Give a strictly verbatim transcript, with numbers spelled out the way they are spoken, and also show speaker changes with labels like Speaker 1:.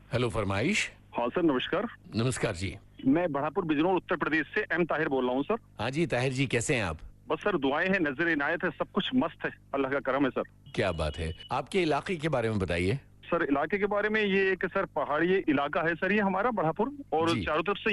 Speaker 1: Hello फरमाइश।
Speaker 2: हाँ sir, नमस्कार।
Speaker 1: नमस्कार जी।
Speaker 2: मैं बढ़ापुर बिजनौर उत्तर प्रदेश से एम ताहिर बोल रहा हूँ सर।
Speaker 1: हाँ जी ताहिर जी, कैसे हैं आप?
Speaker 2: बस सर दुआएं हैं, नजर इनायत है, सब कुछ मस्त है, अल्लाह का करम है सर।
Speaker 1: क्या बात है, आपके इलाके के बारे में बताइए।
Speaker 2: सर इलाके के बारे में ये एक सर पहाड़ी इलाका है सर, ये हमारा बढ़ापुर, और
Speaker 1: जी।
Speaker 2: चारों तरफ से